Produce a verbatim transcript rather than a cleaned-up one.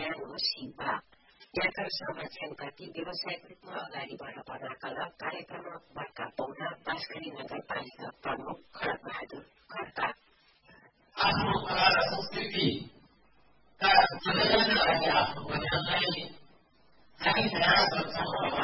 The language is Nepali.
बिहान हो शिवा यात्रा संरक्षणका ती व्यावसायिक रूपमा अगाडि बढ्न पर्नका ल कार्यक्रमका पौना बाँसगढी नगरपालिका प्रमुख खड्गबहादुर खड्का आफ्नो कला र संस्कृतिका जनजनलाई आफ्नो बजारलाई हामी प्रयास गर्छौँ